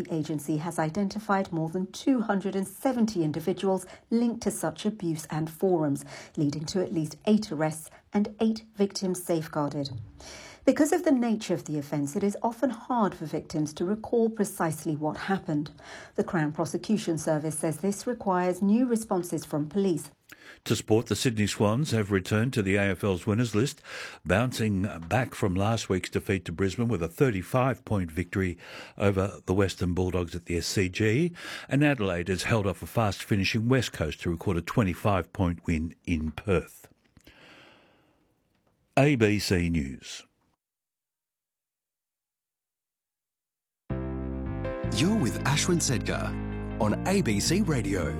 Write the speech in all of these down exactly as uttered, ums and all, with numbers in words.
The agency has identified more than two hundred seventy individuals linked to such abuse and forums, leading to at least eight arrests and eight victims safeguarded. Because of the nature of the offence, it is often hard for victims to recall precisely what happened. The Crown Prosecution Service says this requires new responses from police. To sport, the Sydney Swans have returned to the A F L's winners list, bouncing back from last week's defeat to Brisbane with a thirty-five point victory over the Western Bulldogs at the S C G, and Adelaide has held off a fast-finishing West Coast to record a twenty-five point win in Perth. A B C News. You're with Ashwin Sedkar on A B C Radio.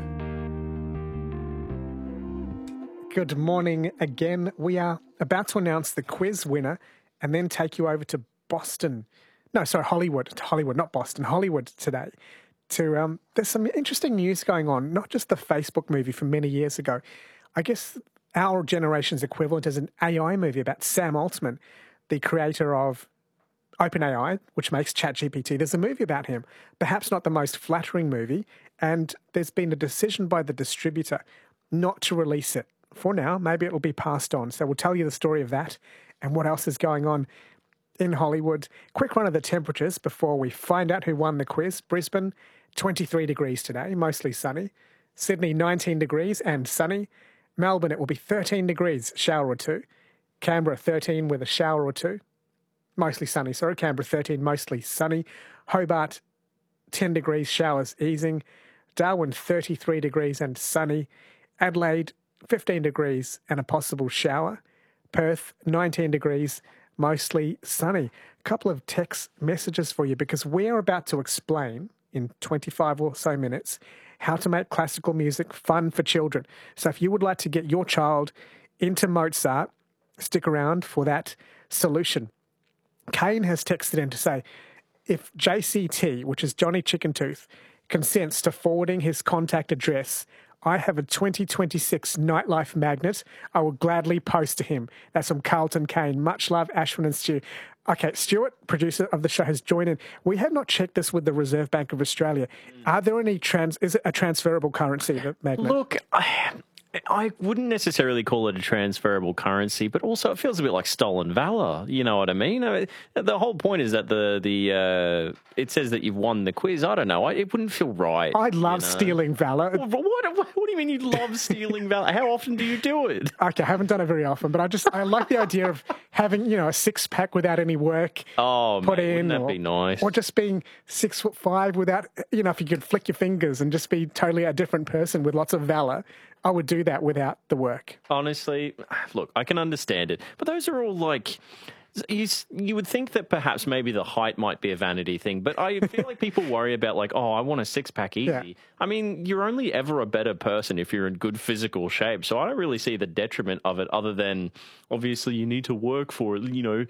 Good morning again. We are about to announce the quiz winner and then take you over to Boston. No, sorry, Hollywood. Hollywood, not Boston. Hollywood today. To um, there's some interesting news going on, not just the Facebook movie from many years ago. I guess our generation's equivalent is an A I movie about Sam Altman, the creator of OpenAI, which makes ChatGPT. There's a movie about him, perhaps not the most flattering movie, and there's been a decision by the distributor not to release it. For now, maybe it will be passed on. So we'll tell you the story of that and what else is going on in Hollywood. Quick run of the temperatures before we find out who won the quiz. Brisbane, twenty-three degrees today, mostly sunny. Sydney, nineteen degrees and sunny. Melbourne, it will be thirteen degrees, shower or two. Canberra, thirteen with a shower or two. Mostly sunny, sorry. Canberra, thirteen, mostly sunny. Hobart, ten degrees, showers easing. Darwin, thirty-three degrees and sunny. Adelaide, fifteen degrees and a possible shower. Perth, nineteen degrees, mostly sunny. A couple of text messages for you because we're about to explain in twenty-five or so minutes how to make classical music fun for children. So if you would like to get your child into Mozart, stick around for that solution. Kane has texted in to say, if J C T, which is Johnny Chickentooth, consents to forwarding his contact address, I have a twenty twenty-six nightlife magnet I will gladly post to him. That's from Carlton Kane. Much love, Ashwin and Stu. Okay, Stuart, producer of the show, has joined in. We have not checked this with the Reserve Bank of Australia. Are there any trans... Is it a transferable currency, the magnet? Look, I, I wouldn't necessarily call it a transferable currency, but also it feels a bit like stolen valor. You know what I mean? I mean the whole point is that the the uh, it says that you've won the quiz. I don't know. I, it wouldn't feel right. I love you know? stealing valor. What, what, what, what do you mean you love stealing valor? How often do you do it? Okay, I haven't done it very often, but I just I like the idea of having you know a six pack without any work oh, put mate, in. Wouldn't that or, be nice? Or just being six foot five without you know if you could flick your fingers and just be totally a different person with lots of valor. I would do that without the work. Honestly, look, I can understand it. But those are all like, you, you would think that perhaps maybe the height might be a vanity thing. But I feel like people worry about like, oh, I want a six-pack easy. Yeah. I mean, you're only ever a better person if you're in good physical shape. So I don't really see the detriment of it other than, obviously, you need to work for it, you know.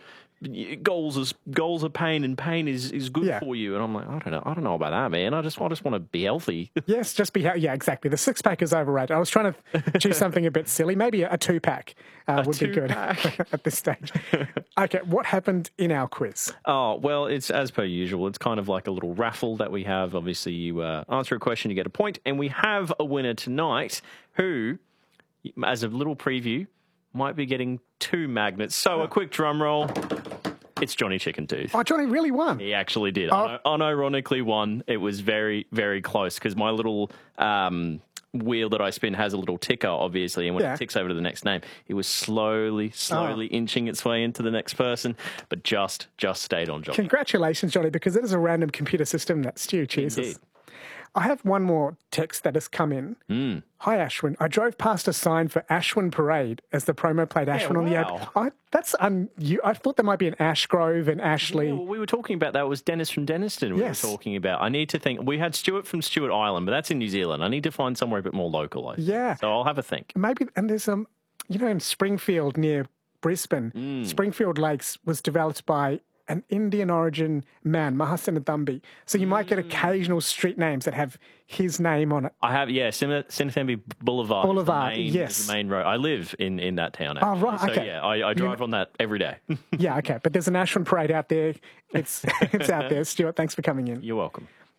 Goals is goals are pain, and pain is, is good yeah. for you. And I'm like, I don't know, I don't know about that, man. I just I just want to be healthy. Yes, just be yeah, exactly. The six pack is overrated. I was trying to choose something a bit silly. Maybe a, a two pack uh, would be good at this stage. Okay, what happened in our quiz? Oh well, it's as per usual. It's kind of like a little raffle that we have. Obviously, you uh, answer a question, you get a point, and we have a winner tonight who, as a little preview, might be getting two magnets. So a quick drum roll. It's Johnny Chickentooth. Oh, Johnny really won. He actually did. Oh. Unironically won. It was very, very close because my little um, wheel that I spin has a little ticker, obviously, and when yeah. it ticks over to the next name, it was slowly, slowly oh. inching its way into the next person, but just, just stayed on Johnny. Congratulations, Johnny, because it is a random computer system that Stu chooses. Indeed. I have one more text that has come in. Mm. Hi, Ashwin. I drove past a sign for Ashwin Parade as the promo played Ashwin yeah, on the wow. ad. I, that's un, you, I thought there might be an Ashgrove and Ashley. Yeah, well, we were talking about that. It was Dennis from Denniston we yes. were talking about. I need to think. We had Stuart from Stewart Island, but that's in New Zealand. I need to find somewhere a bit more localised. Yeah. So I'll have a think. Maybe, and there's, um, you know, in Springfield near Brisbane, mm. Springfield Lakes was developed by an Indian origin man, Mahasenathambi. So you might get occasional street names that have his name on it. I have, yeah, Sinnathamby Boulevard. Boulevard, is the main, yes. is the main road. I live in, in that town, actually. Oh, right, so, okay. yeah, I, I drive you, on that every day. Yeah, okay. But there's a Ashwin Parade out there. It's, it's out there. Stuart, thanks for coming in. You're welcome.